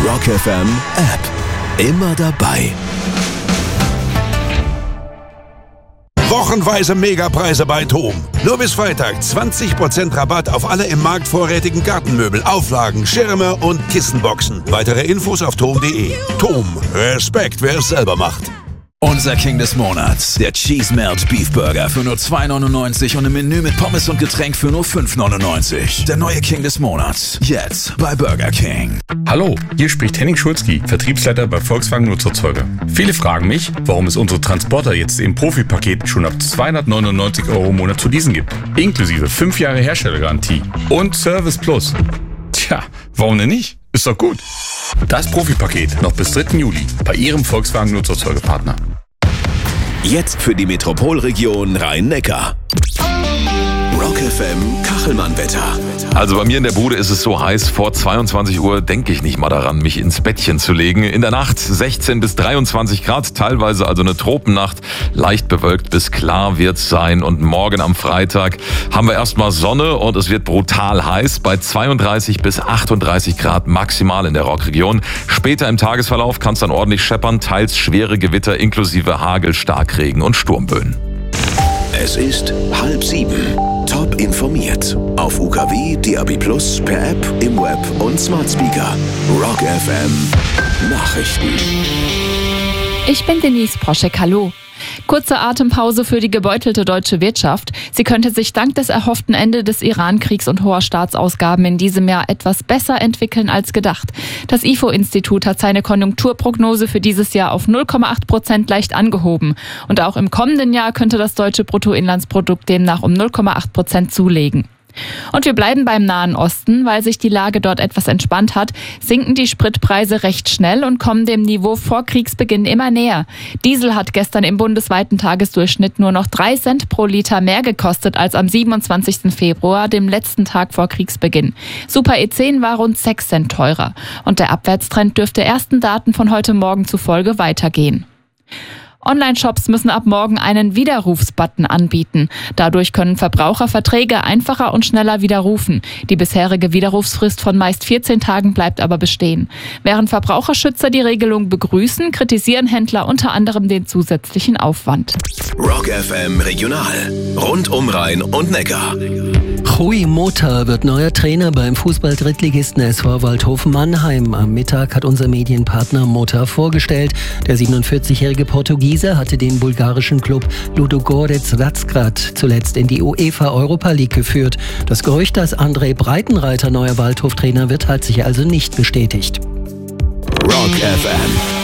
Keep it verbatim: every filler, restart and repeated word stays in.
Rock F M App. Immer dabei. Wochenweise Megapreise bei TOM. Nur bis Freitag zwanzig Prozent Rabatt auf alle im Markt vorrätigen Gartenmöbel, Auflagen, Schirme und Kissenboxen. Weitere Infos auf tom punkt de. TOM. Respekt, wer es selber macht. Unser King des Monats. Der Cheese Melt Beef Burger für nur zwei neunundneunzig und im Menü mit Pommes und Getränk für nur fünf neunundneunzig. Der neue King des Monats. Jetzt bei Burger King. Hallo, hier spricht Henning Schulzki, Vertriebsleiter bei Volkswagen Nutzerzeuger. Viele fragen mich, warum es unsere Transporter jetzt im Profi-Paket schon ab zweihundertneunundneunzig Euro im Monat zu leasen gibt. Inklusive fünf Jahre Herstellergarantie und Service Plus. Tja, warum denn nicht? Ist doch gut. Das Profi-Paket noch bis dritten Juli bei Ihrem Volkswagen Nutzerzeugerpartner. Jetzt für die Metropolregion Rhein-Neckar. Rock F M Kachelmann-Wetter. Also bei mir in der Bude ist es so heiß, vor zweiundzwanzig Uhr denke ich nicht mal daran, mich ins Bettchen zu legen. In der Nacht sechzehn bis dreiundzwanzig Grad, teilweise also eine Tropennacht. Leicht bewölkt bis klar wird's sein. Und morgen am Freitag haben wir erstmal Sonne und es wird brutal heiß. Bei zweiunddreißig bis achtunddreißig Grad maximal in der Rockregion. Später im Tagesverlauf kann es dann ordentlich scheppern, teils schwere Gewitter inklusive Hagel, Starkregen und Sturmböen. Es ist halb sieben. Top informiert. Auf U K W, D A B Plus, per App, im Web und Smart Speaker. Rock F M Nachrichten. Ich bin Denise Proschek, hallo. Kurze Atempause für die gebeutelte deutsche Wirtschaft. Sie könnte sich dank des erhofften Ende des Iran-Kriegs und hoher Staatsausgaben in diesem Jahr etwas besser entwickeln als gedacht. Das I F O-Institut hat seine Konjunkturprognose für dieses Jahr auf null Komma acht Prozent leicht angehoben. Und auch im kommenden Jahr könnte das deutsche Bruttoinlandsprodukt demnach um null Komma acht Prozent zulegen. Und wir bleiben beim Nahen Osten, weil sich die Lage dort etwas entspannt hat, sinken die Spritpreise recht schnell und kommen dem Niveau vor Kriegsbeginn immer näher. Diesel hat gestern im bundesweiten Tagesdurchschnitt nur noch drei Cent pro Liter mehr gekostet als am siebenundzwanzigsten Februar, dem letzten Tag vor Kriegsbeginn. Super E zehn war rund sechs Cent teurer. Und der Abwärtstrend dürfte ersten Daten von heute Morgen zufolge weitergehen. Online-Shops müssen ab morgen einen Widerrufsbutton anbieten. Dadurch können Verbraucher Verträge einfacher und schneller widerrufen. Die bisherige Widerrufsfrist von meist vierzehn Tagen bleibt aber bestehen. Während Verbraucherschützer die Regelung begrüßen, kritisieren Händler unter anderem den zusätzlichen Aufwand. Rock F M Regional. Rund um Rhein und Neckar. Rui Mota wird neuer Trainer beim Fußball-Drittligisten S V Waldhofen Mannheim. Am Mittag hat unser Medienpartner Mota vorgestellt. Der siebenundvierzigjährige Portugiese hatte den bulgarischen Klub Ludogorets Razgrad zuletzt in die UEFA Europa League geführt. Das Gerücht, dass Andrej Breitenreiter neuer Waldhof-Trainer wird, hat sich also nicht bestätigt. Rock F M